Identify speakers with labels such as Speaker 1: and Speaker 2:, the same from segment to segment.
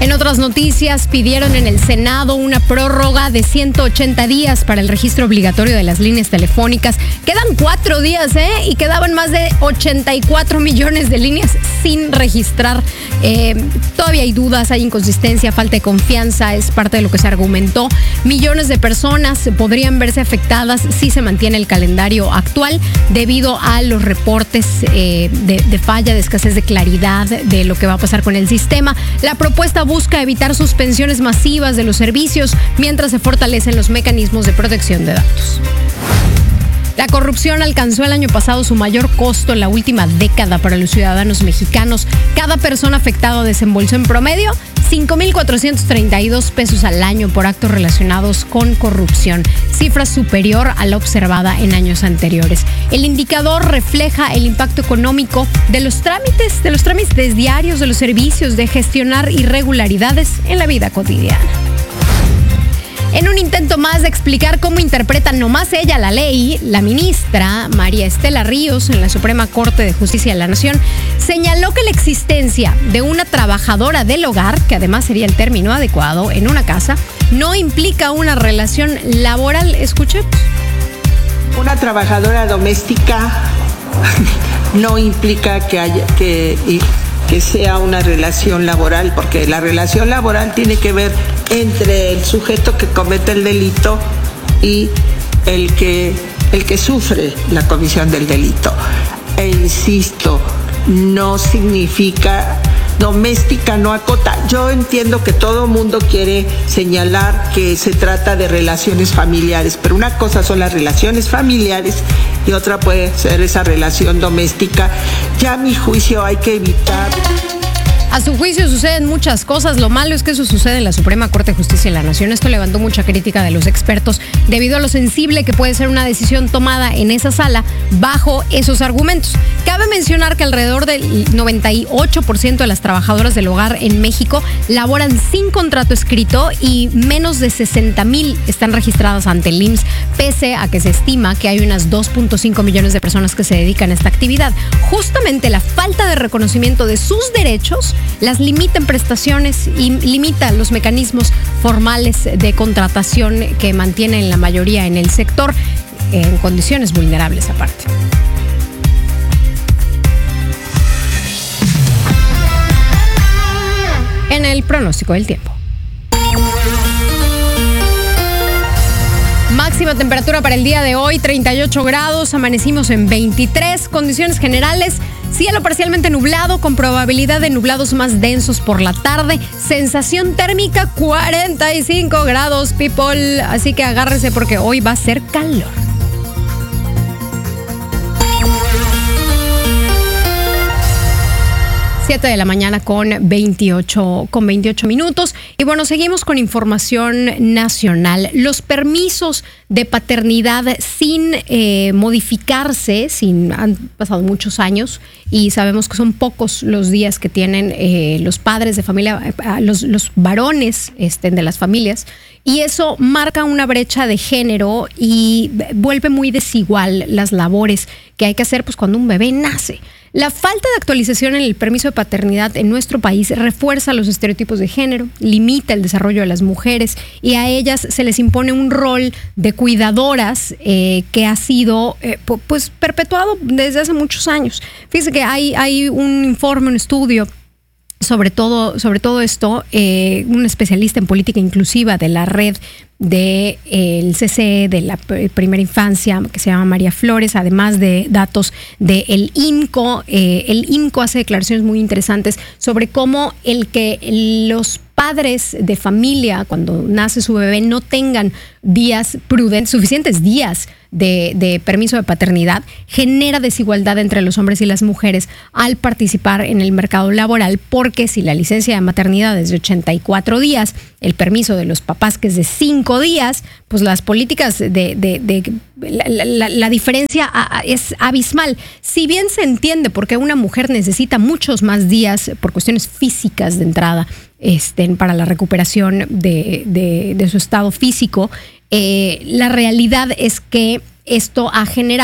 Speaker 1: En otras noticias, pidieron en el Senado una prórroga de 180 días para el registro obligatorio de las líneas telefónicas. Quedan 4 días, y quedaban más de 84 millones de líneas sin registrar. Todavía hay dudas, hay inconsistencia, falta de confianza, es parte de lo que se argumentó. Millones de personas podrían verse afectadas si se mantiene el calendario actual debido a los reportes de falla, de escasez de claridad de lo que va a pasar con el sistema. La propuesta busca evitar suspensiones masivas de los servicios mientras se fortalecen los mecanismos de protección de datos. La corrupción alcanzó el año pasado su mayor costo en la última década para los ciudadanos mexicanos. Cada persona afectada desembolsó en promedio 5,432 pesos al año por actos relacionados con corrupción, cifra superior a la observada en años anteriores. El indicador refleja el impacto económico de los trámites diarios de los servicios, de gestionar irregularidades en la vida cotidiana. En un intento más de explicar cómo interpreta nomás ella la ley, la ministra María Estela Ríos en la Suprema Corte de Justicia de la Nación señaló que la existencia de una trabajadora del hogar, que además sería el término adecuado en una casa, no implica una relación laboral. Escuchemos.
Speaker 2: Una trabajadora doméstica no implica que sea una relación laboral, porque la relación laboral tiene que ver entre el sujeto que comete el delito y el que sufre la comisión del delito. E insisto, no significa doméstica, no acota. Yo entiendo que todo mundo quiere señalar que se trata de relaciones familiares, pero una cosa son las relaciones familiares y otra puede ser esa relación doméstica. Ya a mi juicio hay que evitar.
Speaker 1: A su juicio suceden muchas cosas. Lo malo es que eso sucede en la Suprema Corte de Justicia de la Nación. Esto levantó mucha crítica de los expertos debido a lo sensible que puede ser una decisión tomada en esa sala bajo esos argumentos. Cabe mencionar que alrededor del 98% de las trabajadoras del hogar en México laboran sin contrato escrito y menos de 60,000 están registradas ante el IMSS, pese a que se estima que hay unas 2.5 millones de personas que se dedican a esta actividad. Justamente la falta de reconocimiento de sus derechos las limita en prestaciones y limita los mecanismos formales de contratación que mantienen la mayoría en el sector en condiciones vulnerables aparte. En el pronóstico del tiempo. Máxima temperatura para el día de hoy, 38 grados, amanecimos en 23, condiciones generales, cielo parcialmente nublado con probabilidad de nublados más densos por la tarde, sensación térmica 45 grados, people, así que agárrese porque hoy va a ser calor. De la mañana con 28 minutos. Y bueno, seguimos con información nacional. Los permisos de paternidad sin modificarse, han pasado muchos años y sabemos que son pocos los días que tienen los padres de familia, los varones de las familias. Y eso marca una brecha de género y vuelve muy desigual las labores que hay que hacer cuando un bebé nace. La falta de actualización en el permiso de paternidad en nuestro país refuerza los estereotipos de género, limita el desarrollo de las mujeres y a ellas se les impone un rol de cuidadoras que ha sido perpetuado desde hace muchos años. Fíjense que hay un informe, un estudio sobre todo esto, un especialista en política inclusiva de la red del CCE de la primera infancia, que se llama María Flores, además de datos del INCO. El INCO hace declaraciones muy interesantes sobre cómo el que los padres de familia, cuando nace su bebé, no tengan suficientes días de permiso de paternidad, genera desigualdad entre los hombres y las mujeres al participar en el mercado laboral, porque si la licencia de maternidad es de 84 días, el permiso de los papás que es de 5 días, pues las políticas la diferencia es abismal. Si bien se entiende por qué una mujer necesita muchos más días por cuestiones físicas de entrada, para la recuperación de su estado físico, la realidad es que esto ha generado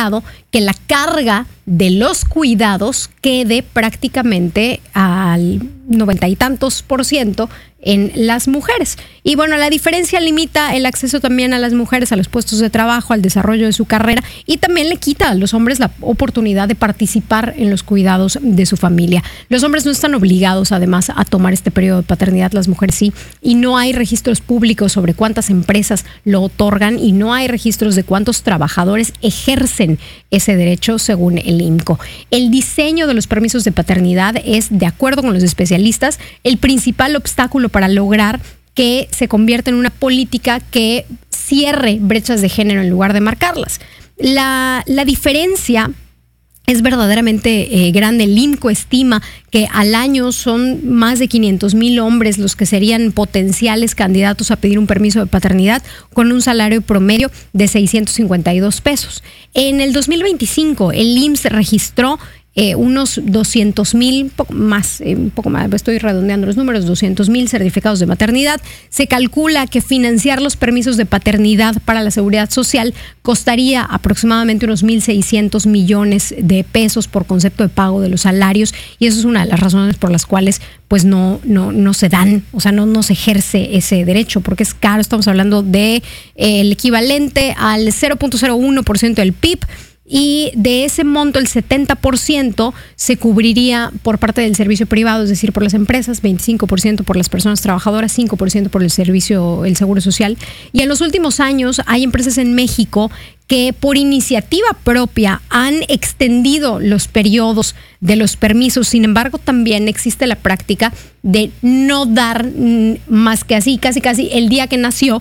Speaker 1: que la carga de los cuidados quede prácticamente al 90 y tantos % en las mujeres. Y bueno, la diferencia limita el acceso también a las mujeres a los puestos de trabajo, al desarrollo de su carrera, y también le quita a los hombres la oportunidad de participar en los cuidados de su familia. Los hombres no están obligados además a tomar este periodo de paternidad, las mujeres sí, y no hay registros públicos sobre cuántas empresas lo otorgan y no hay registros de cuántos trabajadores ejercen ese derecho según el IMCO. El diseño de los permisos de paternidad es, de acuerdo con los especialistas, el principal obstáculo para lograr que se convierta en una política que cierre brechas de género en lugar de marcarlas. La diferencia es verdaderamente grande. El IMCO estima que al año son más de 500,000 hombres los que serían potenciales candidatos a pedir un permiso de paternidad con un salario promedio de 652 pesos. En el 2025, el IMSS registró unos 200,000, un poco más, estoy redondeando los números, 200,000 certificados de maternidad. Se calcula que financiar los permisos de paternidad para la seguridad social costaría aproximadamente unos 1,600 millones de pesos por concepto de pago de los salarios, y eso es una de las razones por las cuales pues no se dan, o sea, no se ejerce ese derecho, porque es caro. Estamos hablando de el equivalente al 0.01% del PIB. Y de ese monto, el 70% se cubriría por parte del servicio privado, es decir, por las empresas, 25% por las personas trabajadoras, 5% por el seguro social. Y en los últimos años hay empresas en México que por iniciativa propia han extendido los periodos de los permisos. Sin embargo, también existe la práctica de no dar más que así, casi el día que nació,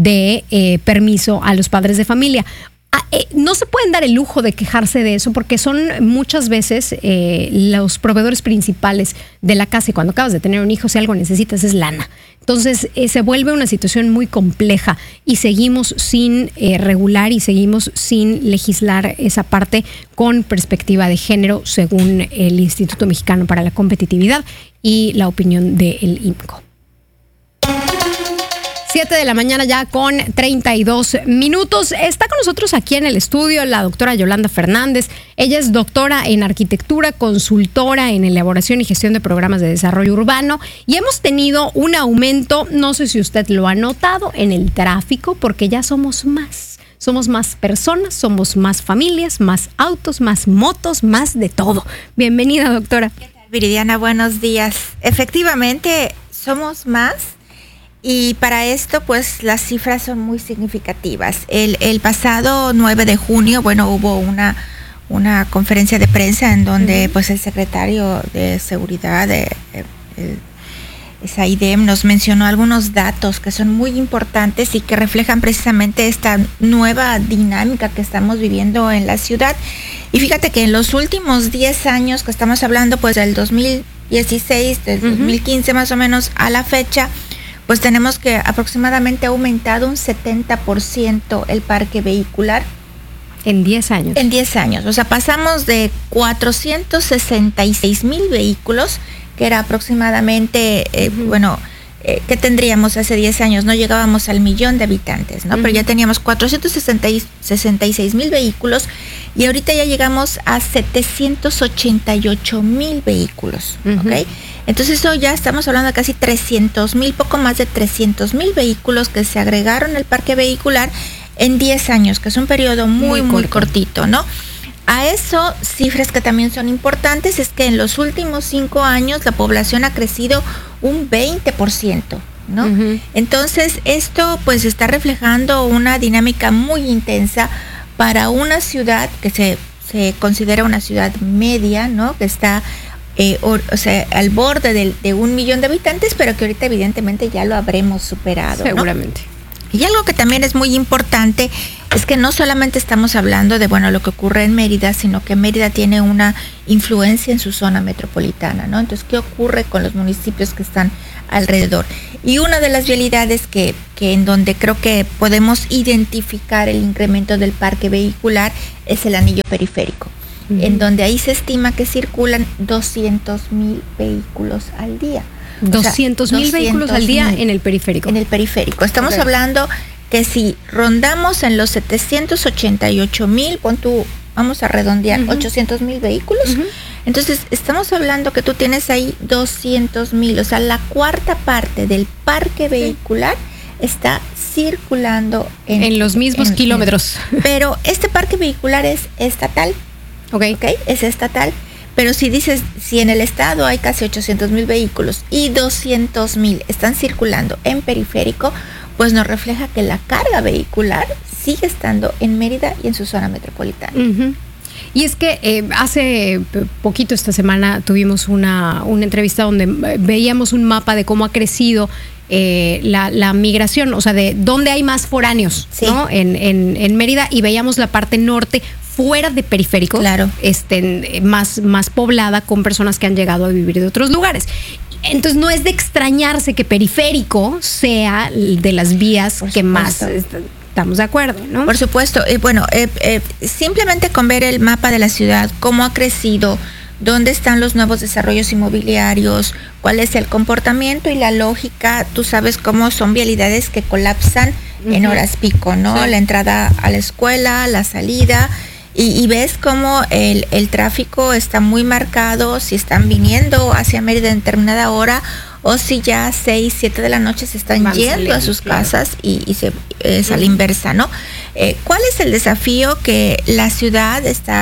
Speaker 1: de permiso a los padres de familia. No se pueden dar el lujo de quejarse de eso, porque son muchas veces los proveedores principales de la casa, y cuando acabas de tener un hijo, si algo necesitas es lana. Entonces se vuelve una situación muy compleja y seguimos sin regular y seguimos sin legislar esa parte con perspectiva de género, según el Instituto Mexicano para la Competitividad y la opinión del IMCO. 7 de la mañana ya con 32 minutos. Está con nosotros aquí en el estudio la doctora Yolanda Fernández. Ella es doctora en arquitectura, consultora en elaboración y gestión de programas de desarrollo urbano, y hemos tenido un aumento, no sé si usted lo ha notado, en el tráfico, porque ya somos más. Somos más personas, somos más familias, más autos, más motos, más de todo. Bienvenida, doctora.
Speaker 3: ¿Qué tal, Viridiana? Buenos días. Efectivamente, somos más. Y para esto, pues, las cifras son muy significativas. El pasado 9 de junio, hubo una conferencia de prensa en donde, pues, el secretario de Seguridad, Saidem, nos mencionó algunos datos que son muy importantes y que reflejan precisamente esta nueva dinámica que estamos viviendo en la ciudad. Y fíjate que en los últimos 10 años que estamos hablando, pues, del 2016, del 2015 más o menos a la fecha, pues tenemos que aproximadamente ha aumentado un 70% el parque vehicular.
Speaker 1: En 10 años.
Speaker 3: En 10 años. O sea, pasamos de 466,000 vehículos, que era aproximadamente, ¿qué tendríamos hace 10 años? No llegábamos al 1,000,000 de habitantes, ¿no? Pero ya teníamos 466,000 vehículos, y ahorita ya llegamos a 788,000 vehículos, ¿ok? Entonces eso ya estamos hablando de casi 300,000, poco más de 300,000 vehículos que se agregaron al parque vehicular en 10 años, que es un periodo muy cortito, ¿no? A eso, cifras que también son importantes, es que en los últimos 5 años la población ha crecido un 20%, ¿no? Entonces esto pues está reflejando una dinámica muy intensa para una ciudad que se considera una ciudad media, ¿no? Que está al borde de 1,000,000 de habitantes, pero que ahorita evidentemente ya lo habremos superado,
Speaker 1: seguramente,
Speaker 3: ¿no? Y algo que también es muy importante es que no solamente estamos hablando de lo que ocurre en Mérida, sino que Mérida tiene una influencia en su zona metropolitana, ¿no? Entonces, ¿qué ocurre con los municipios que están alrededor? Y una de las vialidades que en donde creo que podemos identificar el incremento del parque vehicular es el anillo periférico, en donde ahí se estima que circulan 200,000 vehículos al día.
Speaker 1: 200,000 vehículos al día en el periférico.
Speaker 3: En el periférico. Estamos hablando que si rondamos en los 788,000, pon tú vamos a redondear, 800,000 vehículos. Entonces, estamos hablando que tú tienes ahí 200,000, o sea, la cuarta parte del parque vehicular está circulando
Speaker 1: en los mismos kilómetros.
Speaker 3: Pero este parque vehicular es estatal. ¿Ok? Es estatal. Pero si dices, si en el estado hay casi 800,000 vehículos y 200,000 están circulando en periférico, pues nos refleja que la carga vehicular sigue estando en Mérida y en su zona metropolitana.
Speaker 1: Y es que hace poquito, esta semana, tuvimos una entrevista donde veíamos un mapa de cómo ha crecido la migración, o sea, de dónde hay más foráneos, ¿no? En Mérida, y veíamos la parte norte fuera de periférico,
Speaker 3: claro,
Speaker 1: más poblada con personas que han llegado a vivir de otros lugares. Entonces no es de extrañarse que periférico sea de las vías que más estamos de acuerdo, ¿no?
Speaker 3: Por supuesto. Simplemente con ver el mapa de la ciudad, cómo ha crecido, dónde están los nuevos desarrollos inmobiliarios, cuál es el comportamiento y la lógica. Tú sabes cómo son vialidades que colapsan en horas pico, ¿no? Sí. La entrada a la escuela, la salida, y ves cómo el tráfico está muy marcado, si están viniendo hacia Mérida en determinada hora o si ya 6, 7 de la noche se están yendo a sus casas y es a la inversa, ¿no? ¿Cuál es el desafío? Que la ciudad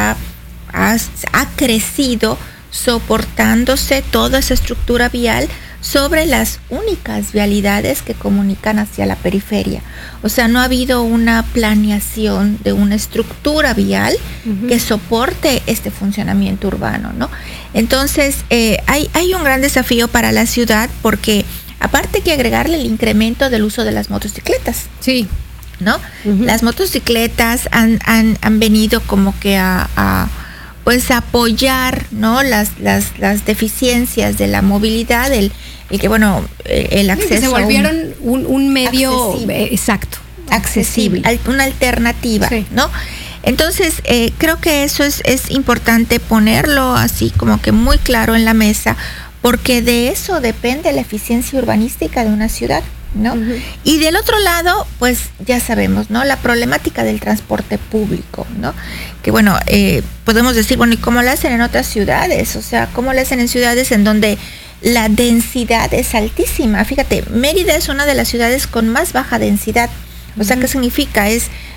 Speaker 3: ha crecido soportándose toda esa estructura vial sobre las únicas vialidades que comunican hacia la periferia. O sea, no ha habido una planeación de una estructura vial que soporte este funcionamiento urbano, ¿no? Entonces, hay un gran desafío para la ciudad, porque aparte que agregarle el incremento del uso de las motocicletas.
Speaker 1: Sí.
Speaker 3: ¿No? Las motocicletas han venido como que a apoyar, ¿no? las deficiencias de la movilidad, el acceso.
Speaker 1: Que se volvieron un medio accesible. Exacto, accesible.
Speaker 3: Una alternativa, sí, ¿no? Entonces, creo que eso es importante ponerlo así como que muy claro en la mesa, porque de eso depende la eficiencia urbanística de una ciudad, ¿no? Y del otro lado, pues ya sabemos, ¿no? La problemática del transporte público, ¿no? Que podemos decir, ¿y cómo lo hacen en otras ciudades? O sea, ¿cómo lo hacen en ciudades en donde la densidad es altísima? Fíjate, Mérida es una de las ciudades con más baja densidad. O sea, ¿qué significa?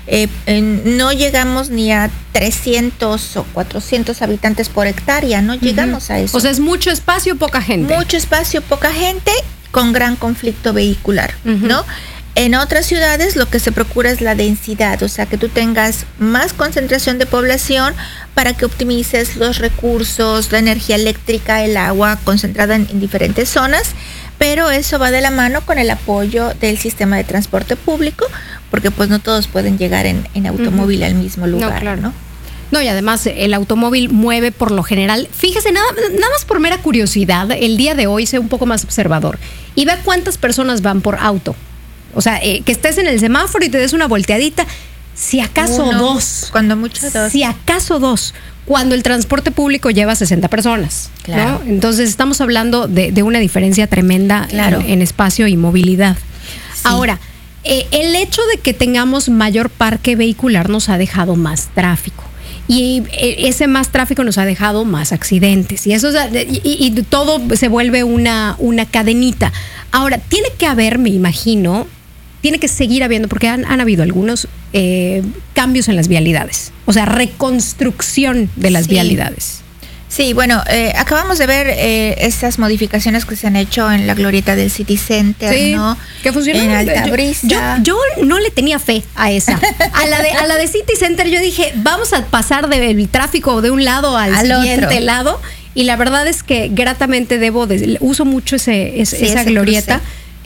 Speaker 3: No llegamos ni a 300 o 400 habitantes por hectárea, no llegamos a eso.
Speaker 1: O sea, es mucho espacio, poca gente.
Speaker 3: Mucho espacio, poca gente, con gran conflicto vehicular, ¿no? En otras ciudades lo que se procura es la densidad, o sea, que tú tengas más concentración de población para que optimices los recursos, la energía eléctrica, el agua concentrada en diferentes zonas, pero eso va de la mano con el apoyo del sistema de transporte público, porque pues no todos pueden llegar en automóvil al mismo lugar,
Speaker 1: no, claro, ¿no? No, y además el automóvil mueve por lo general. Fíjese, nada más por mera curiosidad, el día de hoy sé un poco más observador y ve cuántas personas van por auto. O sea, que estés en el semáforo y te des una volteadita, si acaso dos.
Speaker 3: Cuando mucho dos.
Speaker 1: Si acaso dos. Cuando el transporte público lleva 60 personas. Claro. ¿No? Entonces estamos hablando de una diferencia tremenda, claro, en espacio y movilidad. Sí. Ahora, el hecho de que tengamos mayor parque vehicular nos ha dejado más tráfico. Y ese más tráfico nos ha dejado más accidentes. Y eso y todo se vuelve una cadenita. Ahora, tiene que haber, me imagino, tiene que seguir habiendo, porque han habido algunos cambios en las vialidades. O sea, reconstrucción de las vialidades.
Speaker 3: Sí, acabamos de ver estas modificaciones que se han hecho en la glorieta del City Center, sí, ¿no?
Speaker 1: Que funcionó.
Speaker 3: En Altabrisa.
Speaker 1: Yo no le tenía fe a esa. A la de City Center yo dije, vamos a pasar del tráfico de un lado al siguiente otro lado. Y la verdad es que gratamente uso mucho esa glorieta.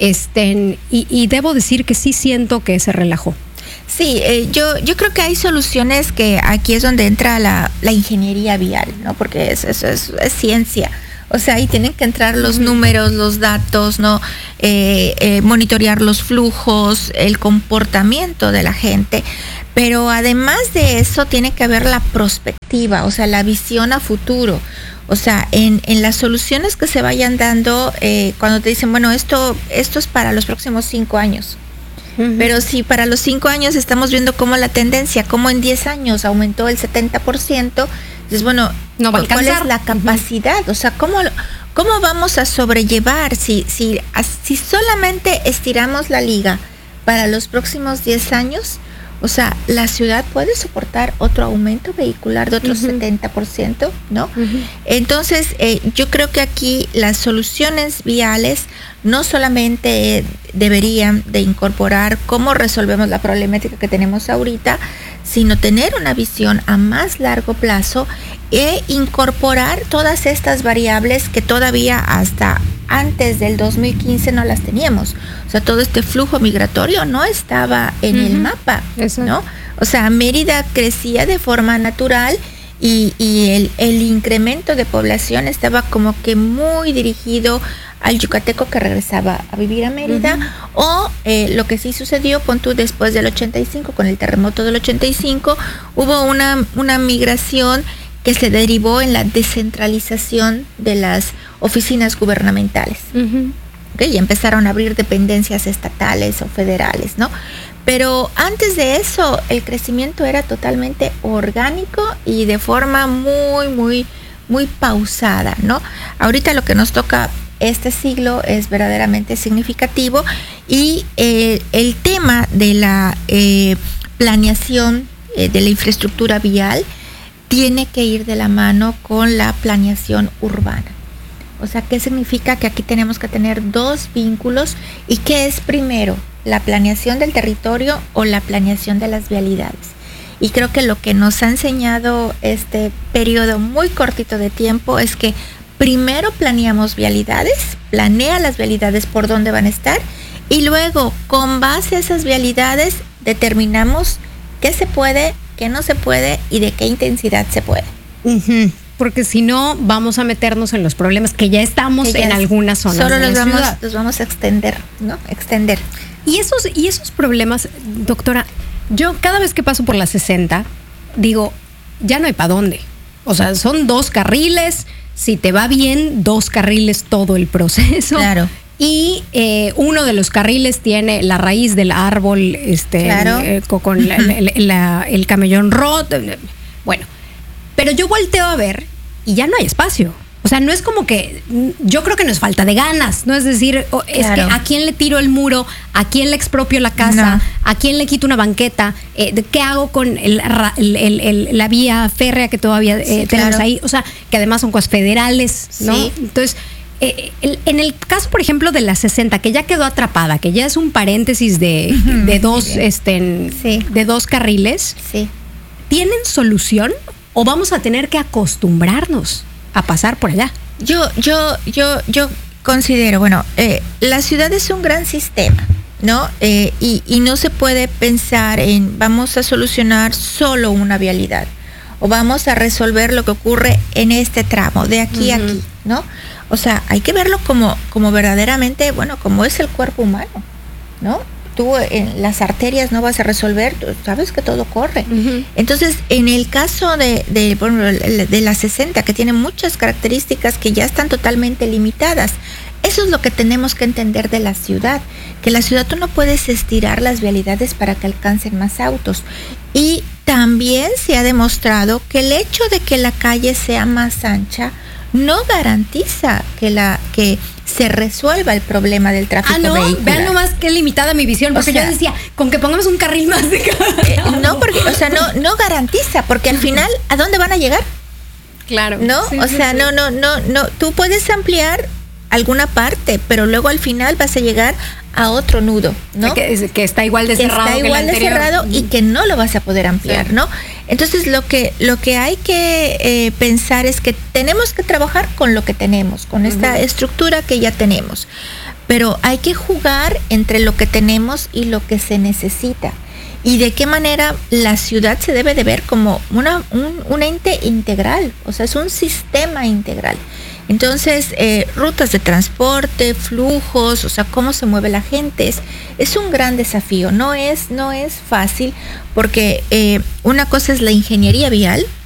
Speaker 1: Y debo decir que sí siento que se relajó.
Speaker 3: Sí, yo creo que hay soluciones que aquí es donde entra la ingeniería vial, ¿no? Porque es ciencia. O sea, ahí tienen que entrar los números, los datos, ¿no? Monitorear los flujos, el comportamiento de la gente. Pero además de eso tiene que haber la prospectiva, o sea, la visión a futuro. O sea, en las soluciones que se vayan dando, cuando te dicen, esto es para los próximos 5 años. Pero si para los 5 años estamos viendo cómo la tendencia, cómo en 10 años aumentó el 70%, entonces bueno,
Speaker 1: no va a alcanzar.
Speaker 3: ¿Cuál es la capacidad? O sea, ¿cómo vamos a sobrellevar si solamente estiramos la liga para los próximos 10 años? O sea, la ciudad puede soportar otro aumento vehicular de otro 70%, ¿no? Entonces, yo creo que aquí las soluciones viales no solamente deberían de incorporar cómo resolvemos la problemática que tenemos ahorita, sino tener una visión a más largo plazo e incorporar todas estas variables que todavía hasta antes del 2015 no las teníamos. O sea, todo este flujo migratorio no estaba en el mapa, ¿no? O sea, Mérida crecía de forma natural y el incremento de población estaba como que muy dirigido al yucateco que regresaba a vivir a Mérida, o lo que sí sucedió, pon tú, después del 85, con el terremoto del 85, hubo una migración que se derivó en la descentralización de las oficinas gubernamentales. ¿Okay? Y empezaron a abrir dependencias estatales o federales, ¿no? Pero antes de eso, el crecimiento era totalmente orgánico y de forma muy, muy, muy pausada, ¿no? Ahorita lo que nos toca este siglo es verdaderamente significativo y el tema de la planeación de la infraestructura vial tiene que ir de la mano con la planeación urbana. O sea, ¿qué significa? Que aquí tenemos que tener dos vínculos. ¿Y qué es primero? ¿La planeación del territorio o la planeación de las vialidades? Y creo que lo que nos ha enseñado este periodo muy cortito de tiempo es que primero planeamos vialidades, planea las vialidades por dónde van a estar, y luego con base a esas vialidades determinamos qué se puede, qué no se puede y de qué intensidad se puede.
Speaker 1: Porque si no, vamos a meternos en los problemas que ya estamos en algunas zonas.
Speaker 3: Solo
Speaker 1: de la ciudad.
Speaker 3: los vamos a extender, ¿no? Extender.
Speaker 1: Y esos problemas, doctora, yo cada vez que paso por la 60, digo, ya no hay para dónde. O sea, son 2 carriles, si te va bien, 2 carriles todo el proceso.
Speaker 3: Claro.
Speaker 1: Y uno de los carriles tiene la raíz del árbol,
Speaker 3: claro.
Speaker 1: Con el camellón roto. Bueno, pero yo volteo a ver y ya no hay espacio. O sea, no es como que, yo creo que no es falta de ganas, no es decir, es que a quién le tiro el muro, a quién le expropio la casa, a quién le quito una banqueta, qué hago con la vía férrea que todavía tenemos ahí, o sea, que además son cosas federales, ¿no? Sí. Entonces, en el caso, por ejemplo, de la 60, que ya quedó atrapada, que ya es un paréntesis de dos carriles, ¿tienen solución o vamos a tener que acostumbrarnos a pasar por allá?
Speaker 3: Yo considero, bueno, la ciudad es un gran sistema, ¿no? Y no se puede pensar en vamos a solucionar solo una vialidad o vamos a resolver lo que ocurre en este tramo, de aquí a aquí, ¿no? O sea, hay que verlo como verdaderamente, bueno, como es el cuerpo humano, ¿no? Tú en las arterias no vas a resolver, tú sabes que todo corre. Entonces, en el caso de la 60, que tiene muchas características que ya están totalmente limitadas, eso es lo que tenemos que entender de la ciudad, que la ciudad tú no puedes estirar las vialidades para que alcancen más autos. Y también se ha demostrado que el hecho de que la calle sea más ancha no garantiza que se resuelva el problema del tráfico vehicular.
Speaker 1: Vean nomás qué limitada mi visión, porque yo decía, con que pongamos un carril más de cada
Speaker 3: no, porque, o sea, no garantiza, porque al final, ¿a dónde van a llegar?
Speaker 1: Claro.
Speaker 3: ¿No? Sí, o sea, no, tú puedes ampliar alguna parte, pero luego al final vas a llegar a otro nudo, ¿no?
Speaker 1: Que está igual de cerrado.
Speaker 3: Está igual de cerrado y que no lo vas a poder ampliar, ¿no? Entonces lo que hay que pensar es que tenemos que trabajar con lo que tenemos, con esta estructura que ya tenemos, pero hay que jugar entre lo que tenemos y lo que se necesita. Y de qué manera la ciudad se debe de ver como un ente integral, o sea, es un sistema integral. Entonces, rutas de transporte, flujos, o sea, cómo se mueve la gente, es un gran desafío, no es fácil, porque una cosa es la ingeniería vial,